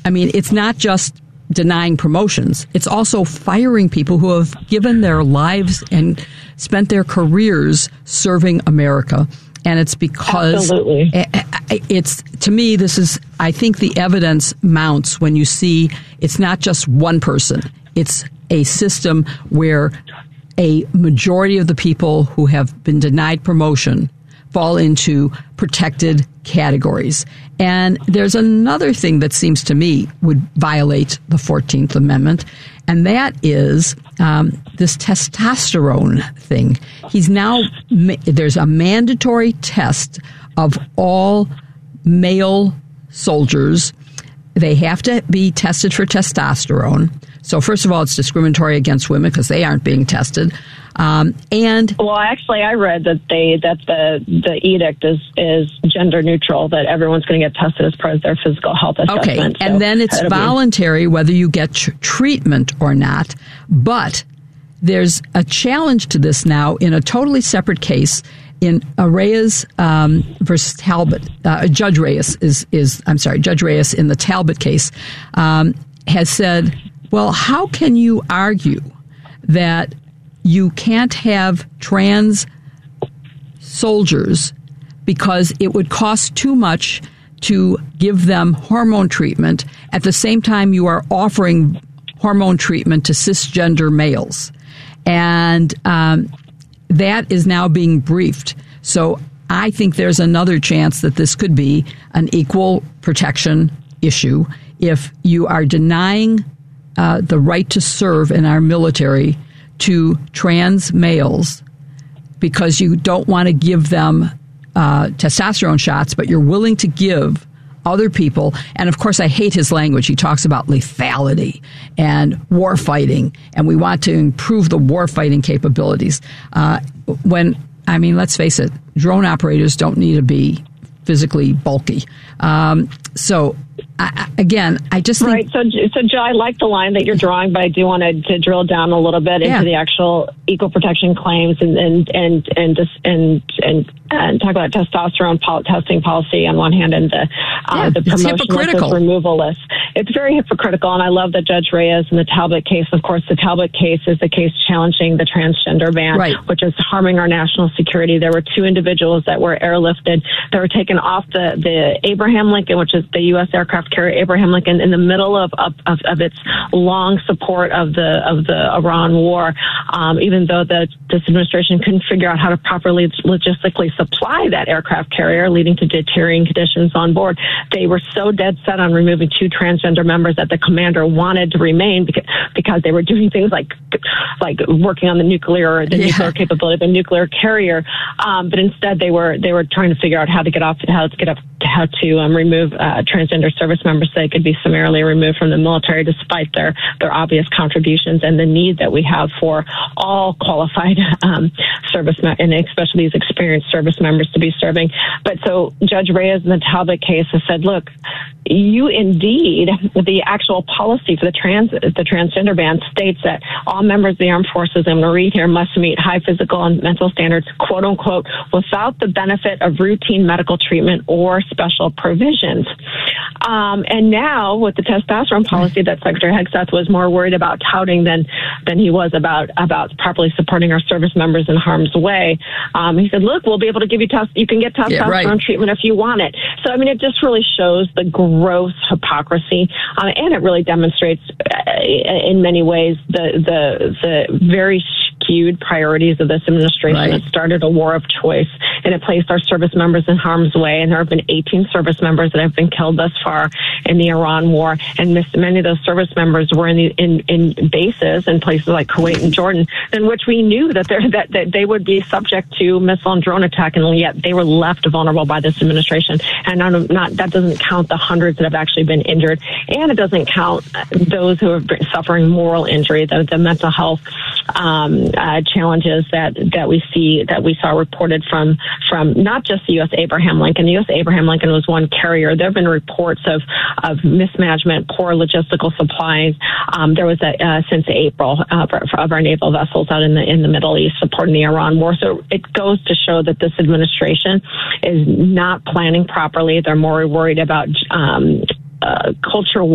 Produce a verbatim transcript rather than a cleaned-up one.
I mean, it's not just denying promotions. It's also firing people who have given their lives and spent their careers serving America. And it's because Absolutely. it's, to me, this is, I think the evidence mounts when you see it's not just one person. It's a system where a majority of the people who have been denied promotion fall into protected categories. And there's another thing that seems to me would violate the fourteenth Amendment, and that is um, this testosterone thing. He's now, there's a mandatory test of all male soldiers. They have to be tested for testosterone. So first of all, it's discriminatory against women because they aren't being tested. Um, and well, actually, I read that they that the the edict is is gender neutral, that everyone's going to get tested as part of their physical health assessment. Okay, and so then it's voluntary be- whether you get tr- treatment or not. But there's a challenge to this now in a totally separate case. In Reyes um, versus Talbot, uh, Judge Reyes is is I'm sorry, Judge Reyes in the Talbot case um, has said, well, how can you argue that you can't have trans soldiers because it would cost too much to give them hormone treatment at the same time you are offering hormone treatment to cisgender males? And um, that is now being briefed. So I think there's another chance that this could be an equal protection issue if you are denying uh, the right to serve in our military to trans males because you don't want to give them uh, testosterone shots, but you're willing to give other people. And of course, I hate his language. He talks about lethality and war fighting, and we want to improve the war fighting capabilities. Uh, when, I mean, let's face it, drone operators don't need to be physically bulky. Um, so I, again, I just think... Right. So, so Joe, I like the line that you're drawing, but I do want to, to drill down a little bit yeah. into the actual equal protection claims and and and and and, and, and, and talk about testosterone pol- testing policy on one hand and the uh, yeah, the promotion list, removal list. It's very hypocritical, and I love that Judge Reyes in the Talbot case. Of course, the Talbot case is the case challenging the transgender ban, right. which is harming our national security. There were two individuals that were airlifted that were taken off the the Abraham Lincoln, which is the U S aircraft carrier Abraham Lincoln, in the middle of of, of, of its long support of the of the Iran war. Um, even though the this administration couldn't figure out how to properly logistically supply that aircraft carrier, leading to deteriorating conditions on board, they were so dead set on removing two transgender members that the commander wanted to remain because because they were doing things like like working on the nuclear the yeah. nuclear capability of the nuclear carrier. Um, but instead, they were they were trying to figure out how to get off how to get up how to um, remove uh, transgender service members so they could be summarily removed from the military, despite their their obvious contributions and the need that we have for all qualified um, service me- and especially these experienced service members to be serving. But so Judge Reyes in the Talbot case has said, look, you indeed, the actual policy for the trans the transgender ban states that all members of the armed forces, I'm going to read here, must meet high physical and mental standards, quote unquote, without the benefit of routine medical treatment or special provisions. Um, and now with the testosterone policy that Secretary Hegseth was more worried about touting than than he was about about properly supporting our service members in harm's way, um, he said, look, we'll be able to give you test you can get testosterone yeah, right. treatment if you want it. So I mean, it just really shows the gross hypocrisy, uh, and it really demonstrates uh, in many ways the the the very skewed priorities of this administration. Right. It started a war of choice, and it placed our service members in harm's way. And there have been eighteen service members that have been killed thus far in the Iran war, and many of those service members were in the in, in bases in places like Kuwait and Jordan, in which we knew that, that that they would be subject to missile and drone attack, and yet they were left vulnerable by this administration. And not, not that doesn't count the hundreds that have actually been injured, and it doesn't count those who have been suffering moral injury, the, the mental health um, uh, challenges that that we see that we saw reported from from not just the U S Abraham Lincoln. The U S Abraham Lincoln was one carrier. There have been reports of of mismanagement, poor logistical supplies. Um, there was a uh, since April uh, for, for, of our naval vessels out in the in the Middle East supporting the Iran war. So it goes to show that this administration is not planning properly. They're more worried about um, uh, cultural